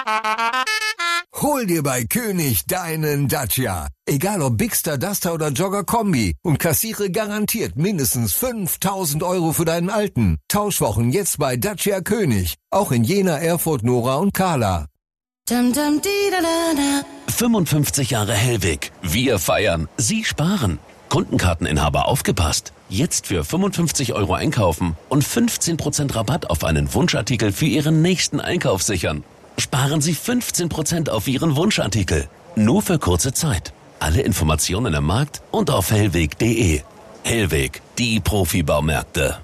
Hol dir bei König deinen Dacia. Egal ob Bigster, Duster oder Jogger Kombi. Und kassiere garantiert mindestens 5.000 € für deinen alten. Tauschwochen jetzt bei Dacia König. Auch in Jena, Erfurt, Nora und Kahla. 55 Jahre Hellweg. Wir feiern. Sie sparen. Kundenkarteninhaber aufgepasst. Jetzt für 55 € einkaufen und 15% Rabatt auf einen Wunschartikel für Ihren nächsten Einkauf sichern. Sparen Sie 15% auf Ihren Wunschartikel. Nur für kurze Zeit. Alle Informationen im Markt und auf hellweg.de. Hellweg, die Profi-Baumärkte.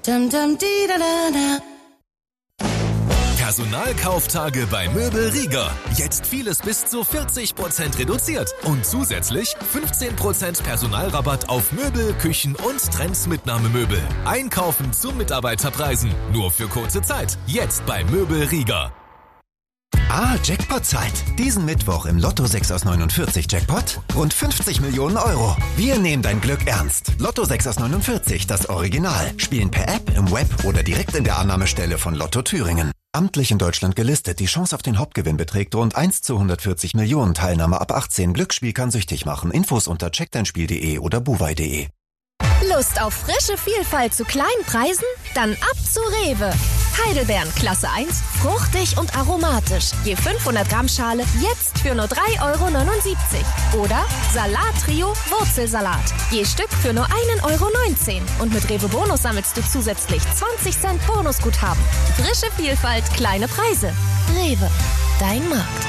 Personalkauftage bei Möbel Rieger. Jetzt vieles bis zu 40% reduziert. Und zusätzlich 15% Personalrabatt auf Möbel, Küchen und Trendsmitnahmemöbel. Einkaufen zu Mitarbeiterpreisen. Nur für kurze Zeit. Jetzt bei Möbel Rieger. Jackpot-Zeit. Diesen Mittwoch im Lotto 6 aus 49 Jackpot rund 50 Millionen €. Wir nehmen dein Glück ernst. Lotto 6 aus 49, das Original. Spielen per App, im Web oder direkt in der Annahmestelle von Lotto Thüringen. Amtlich in Deutschland gelistet. Die Chance auf den Hauptgewinn beträgt rund 1 zu 140 Millionen. Teilnahme ab 18. Glücksspiel kann süchtig machen. Infos unter checkdeinspiel.de oder buwei.de. Lust auf frische Vielfalt zu kleinen Preisen? Dann ab zu Rewe. Heidelbeeren Klasse 1, fruchtig und aromatisch. Je 500 Gramm Schale jetzt für nur 3,79 €. Oder Salat-Trio Wurzelsalat. Je Stück für nur 1,19 €. Und mit Rewe Bonus sammelst du zusätzlich 20 Cent Bonusguthaben. Frische Vielfalt, kleine Preise. Rewe, dein Markt.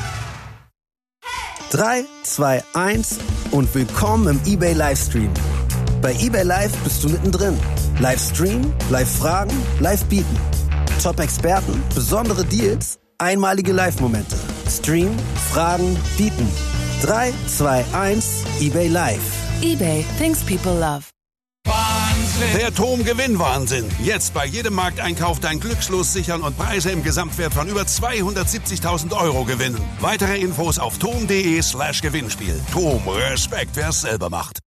3, 2, 1 und willkommen im eBay Livestream. Bei eBay Live bist du mittendrin. Livestream, Live-Fragen, Live-Bieten. Top-Experten, besondere Deals, einmalige Live-Momente. Stream, Fragen, Bieten. 3, 2, 1, eBay Live. eBay, things people love. Wahnsinn! Der TOM-Gewinn-Wahnsinn. Jetzt bei jedem Markteinkauf dein Glückslos sichern und Preise im Gesamtwert von über 270.000 € gewinnen. Weitere Infos auf tom.de/Gewinnspiel. TOM, Respekt, wer es selber macht.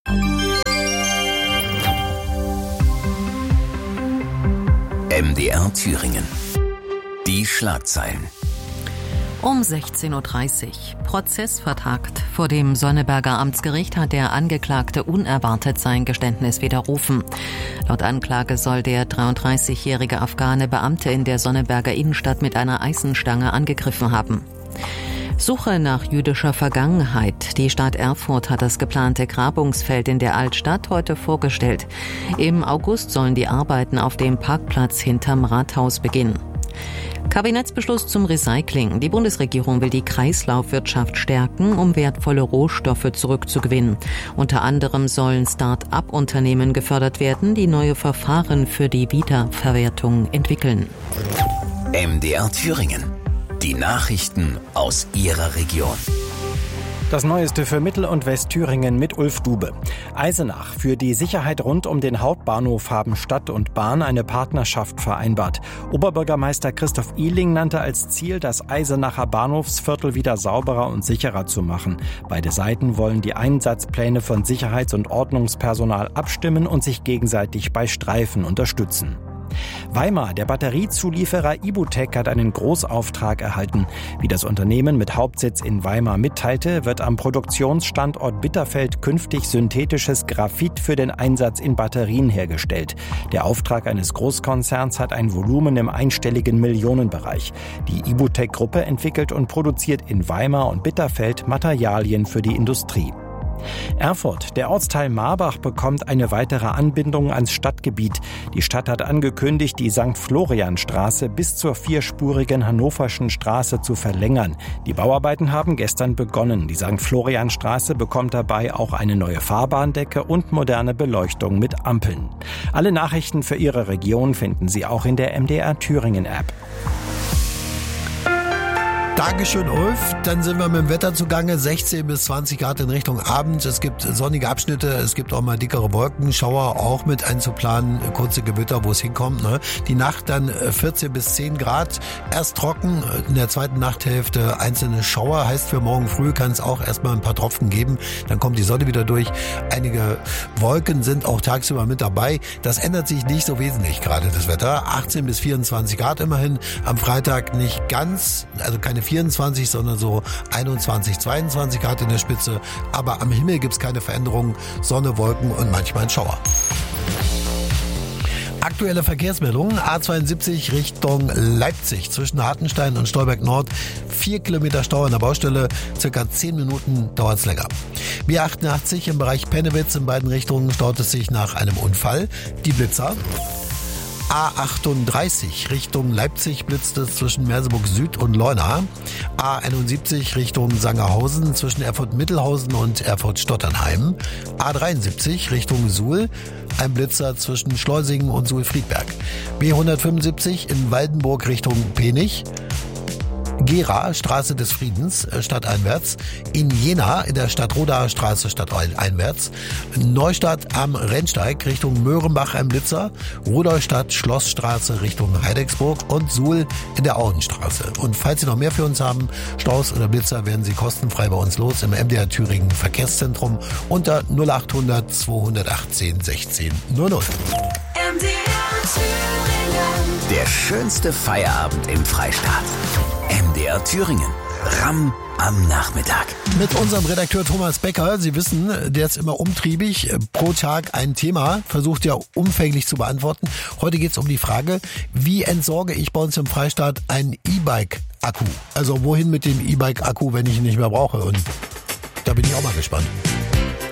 MDR Thüringen. Die Schlagzeilen. Um 16:30 Uhr. Prozess vertagt. Vor dem Sonneberger Amtsgericht hat der Angeklagte unerwartet sein Geständnis widerrufen. Laut Anklage soll der 33-jährige Afghane Beamte in der Sonneberger Innenstadt mit einer Eisenstange angegriffen haben. Suche nach jüdischer Vergangenheit. Die Stadt Erfurt hat das geplante Grabungsfeld in der Altstadt heute vorgestellt. Im August sollen die Arbeiten auf dem Parkplatz hinterm Rathaus beginnen. Kabinettsbeschluss zum Recycling. Die Bundesregierung will die Kreislaufwirtschaft stärken, um wertvolle Rohstoffe zurückzugewinnen. Unter anderem sollen Start-up-Unternehmen gefördert werden, die neue Verfahren für die Wiederverwertung entwickeln. MDR Thüringen. Die Nachrichten aus Ihrer Region. Das Neueste für Mittel- und Westthüringen mit Ulf Dube. Eisenach. Für die Sicherheit rund um den Hauptbahnhof haben Stadt und Bahn eine Partnerschaft vereinbart. Oberbürgermeister Christoph Ihling nannte als Ziel, das Eisenacher Bahnhofsviertel wieder sauberer und sicherer zu machen. Beide Seiten wollen die Einsatzpläne von Sicherheits- und Ordnungspersonal abstimmen und sich gegenseitig bei Streifen unterstützen. Weimar, der Batteriezulieferer Ibutec, hat einen Großauftrag erhalten. Wie das Unternehmen mit Hauptsitz in Weimar mitteilte, wird am Produktionsstandort Bitterfeld künftig synthetisches Graphit für den Einsatz in Batterien hergestellt. Der Auftrag eines Großkonzerns hat ein Volumen im einstelligen Millionenbereich. Die Ibutec-Gruppe entwickelt und produziert in Weimar und Bitterfeld Materialien für die Industrie. Erfurt. Der Ortsteil Marbach bekommt eine weitere Anbindung ans Stadtgebiet. Die Stadt hat angekündigt, die St. Florian-Straße bis zur vierspurigen Hannoverschen Straße zu verlängern. Die Bauarbeiten haben gestern begonnen. Die St. Florian-Straße bekommt dabei auch eine neue Fahrbahndecke und moderne Beleuchtung mit Ampeln. Alle Nachrichten für Ihre Region finden Sie auch in der MDR Thüringen App. Dankeschön, Ulf. Dann sind wir mit dem Wetter zugange. 16 bis 20 Grad in Richtung Abend. Es gibt sonnige Abschnitte. Es gibt auch mal dickere Wolkenschauer, auch mit einzuplanen. Kurze Gewitter, wo es hinkommt. Ne? Die Nacht dann 14 bis 10 Grad. Erst trocken. In der zweiten Nachthälfte einzelne Schauer. Heißt, für morgen früh kann es auch erstmal ein paar Tropfen geben. Dann kommt die Sonne wieder durch. Einige Wolken sind auch tagsüber mit dabei. Das ändert sich nicht so wesentlich gerade, das Wetter. 18 bis 24 Grad immerhin. Am Freitag nicht ganz, also keine 24 24, sondern so 21, 22 Grad in der Spitze. Aber am Himmel gibt's keine Veränderungen. Sonne, Wolken und manchmal ein Schauer. Aktuelle Verkehrsmeldungen. A72 Richtung Leipzig zwischen Hartenstein und Stolberg Nord. 4 Kilometer Stau an der Baustelle. Circa 10 Minuten dauert's länger. B88 im Bereich Pennewitz in beiden Richtungen staut es sich nach einem Unfall. Die Blitzer. A38 Richtung Leipzig blitzt es zwischen Merseburg Süd und Leuna. A71 Richtung Sangerhausen zwischen Erfurt-Mittelhausen und Erfurt-Stotternheim. A73 Richtung Suhl, ein Blitzer zwischen Schleusingen und Suhl-Friedberg. B175 in Waldenburg Richtung Penich. Gera, Straße des Friedens, stadteinwärts. In Jena, in der Stadtrodaer Straße, stadteinwärts. Neustadt am Rennsteig, Richtung Möhrenbach, ein Blitzer. Rudolstadt, Schlossstraße, Richtung Heidecksburg. Und Suhl in der Auenstraße. Und falls Sie noch mehr für uns haben, Staus oder Blitzer, werden Sie kostenfrei bei uns los im MDR Thüringen Verkehrszentrum unter 0800 218 16 00. Der schönste Feierabend im Freistaat. MDR Thüringen. Ramm am Nachmittag. Mit unserem Redakteur Thomas Becker. Sie wissen, der ist immer umtriebig. Pro Tag ein Thema. Versucht ja umfänglich zu beantworten. Heute geht es um die Frage, wie entsorge ich bei uns im Freistaat einen E-Bike-Akku? Also wohin mit dem E-Bike-Akku, wenn ich ihn nicht mehr brauche? Und da bin ich auch mal gespannt.